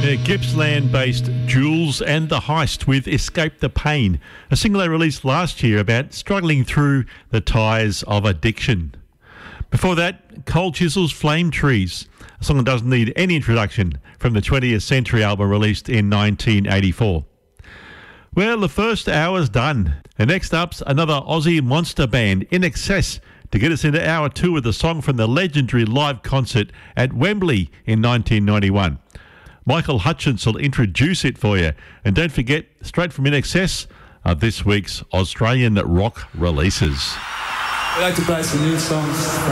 Gippsland-based Jules and the Heist with Escape the Pain, a single they released last year about struggling through the ties of addiction. Before that, Cold Chisel's Flame Trees, a song that doesn't need any introduction, from the 20th Century album released in 1984. Well, the first hour's done, and next up's another Aussie monster band, In Excess, to get us into hour two with a song from the legendary live concert at Wembley in 1991. Michael Hutchence will introduce it for you. And don't forget, straight from In Excess, are this week's Australian rock releases. We like to play some new songs.